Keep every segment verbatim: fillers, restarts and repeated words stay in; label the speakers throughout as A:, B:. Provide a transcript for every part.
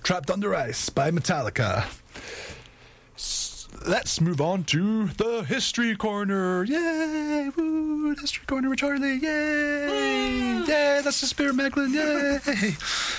A: Trapped Under Ice by Metallica. Let's move on to the History Corner. Yay! Woo! History Corner with Charlie. Yay! Woo! Yay! That's the Spirit Meglin. Yay!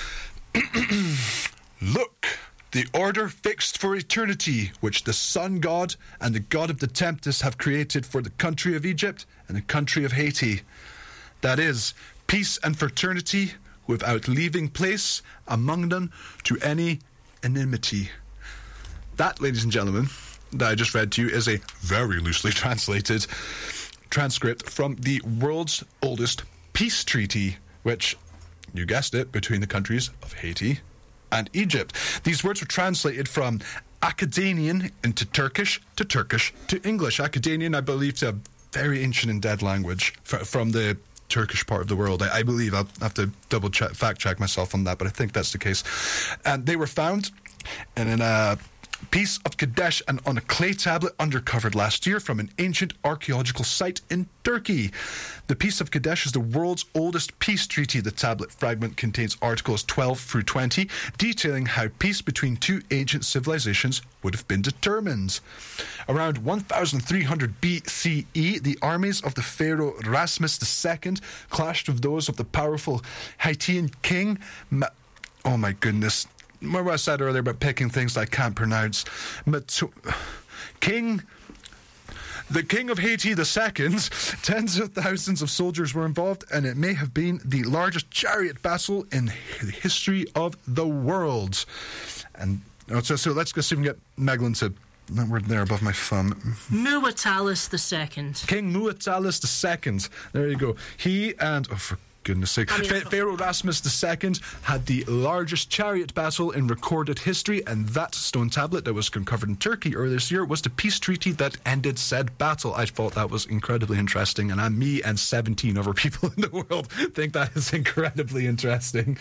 A: Look, the order fixed for eternity, which the sun god and the god of the Tempest have created for the country of Egypt and the country of Haiti. That is, peace and fraternity without leaving place among them to any enmity. That, ladies and gentlemen, that I just read to you is a very loosely translated transcript from the world's oldest peace treaty, which, you guessed it, between the countries of Haiti and Egypt. These words were translated from Akkadian into Turkish to Turkish to English. Akkadian, I believe, is a very ancient and dead language fr- from the Turkish part of the world. I, I believe. I'll have to double check, fact check myself on that, but I think that's the case. And they were found in a piece of Kadesh and on a clay tablet uncovered last year from an ancient archaeological site in Turkey. The Peace of Kadesh is the world's oldest peace treaty. The tablet fragment contains articles twelve through twenty, detailing how peace between two ancient civilizations would have been determined. Around one thousand three hundred B C E, the armies of the pharaoh Rasmus the Second clashed with those of the powerful Haitian king. Ma- oh my goodness. What I said earlier about picking things that I can't pronounce. Matu- King... The King of Haiti the Second, tens of thousands of soldiers were involved, and it may have been the largest chariot battle in the history of the world. And so, so let's go see if we can get Meglin to... That word there above my thumb.
B: Muwatalus the Second.
A: King Muwatalus the Second. There you go. He and... Oh, for goodness sake. I mean, Fa- Pharaoh Rasmus the Second had the largest chariot battle in recorded history, and that stone tablet that was uncovered in Turkey earlier this year was the peace treaty that ended said battle. I thought that was incredibly interesting, and I'm me and seventeen other people in the world think that is incredibly interesting.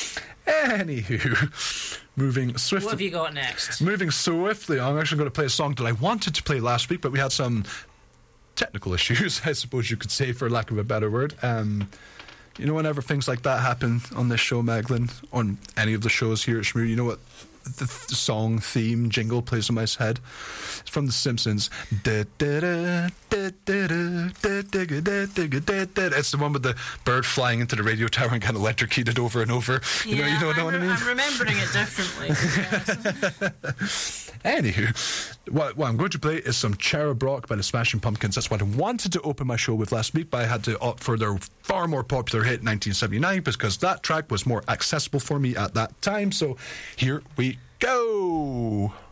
A: Anywho, moving swiftly.
B: What have you got next?
A: Moving swiftly on, I'm actually going to play a song that I wanted to play last week, but we had some technical issues, I suppose you could say, for lack of a better word. Um... You know, whenever things like that happen on this show, Meglin, on any of the shows here at Shmoo, you know what the, th- the song theme jingle plays in my head? It's from The Simpsons. It's the one with the bird flying into the radio tower and getting electrocuted over and over. You
B: yeah,
A: know, you know,
B: I'm,
A: know what I mean?
B: I'm remembering it differently.
A: Anywho, what, what I'm going to play is some Cherub Rock by the Smashing Pumpkins. That's what I wanted to open my show with last week, but I had to opt for their far more popular hit, nineteen seventy-nine, because that track was more accessible for me at that time. So here we go.